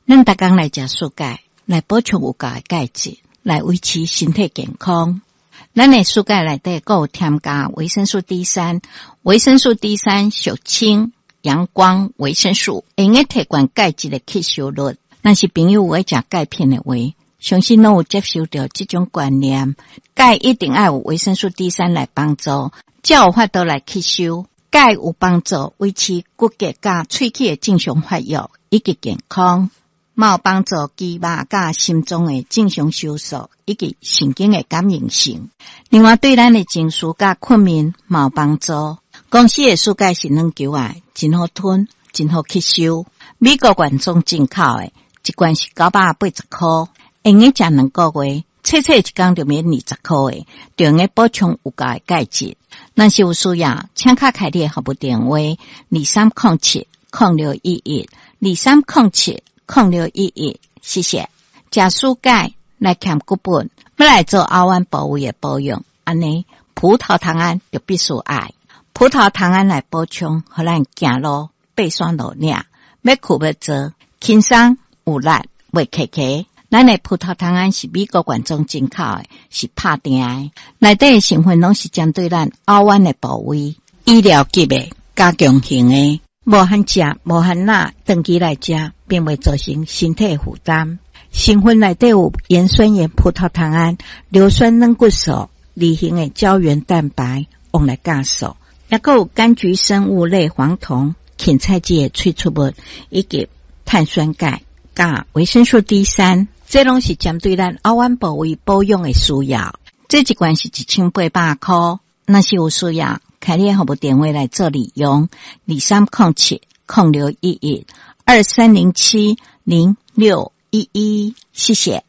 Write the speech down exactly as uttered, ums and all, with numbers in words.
咱逐工来食蔬钙，来补充有够的钙质，来维持身体健康。咱的蔬钙内底还有添加维生素 D 三， 维生素 D 三 属氢、阳光维生素，会用提悬钙质的吸收率。若是朋友有爱食钙片的话，相信拢有接受到这种观念，钙一定要有维生素 D 三 来帮助，才有法度来吸收。钙有帮助维持骨骼甲喙齿的正常发育以及健康，嘛有帮助肌肉甲心脏的正常收缩以及神经的感应性。另外对咱的情绪甲困眠嘛有帮助。公司的蔬钙是软球啊，真好吞，真好吸收。美国原装进口的，一罐是九百八十块，用个食两个月，册册一工就免二十块的，就用个补充有够的钙质。若是有需要，请卡开列服务电话二三零七零六一一二三零七零六一一，谢谢。食蔬钙来减骨本，要来做后弯部位的保养，安尼葡萄糖胺就必须爱。葡萄糖胺来补充，互咱行路爬山路领，要去要做，轻松有力，袂磕磕。咱的葡萄糖胺是美国原装进口的，是拍定的，内底的成分拢是针对咱后弯的部位，医疗级的、加强型的，无限食、无限钠，长期来食，并未造成身体负担。成分内底有盐酸盐葡萄糖胺、硫酸软骨素、离型的胶原蛋白，用来降素，也有柑橘生物类黄酮、芹菜剂的萃取物，以及碳酸钙、加维生素 D 三。这拢是针对咱后弯部位保养的需要。这一罐是一千八百块，若是有需要，开列服务电话来做利用二三零七零六一一二三零七零六一一，谢谢。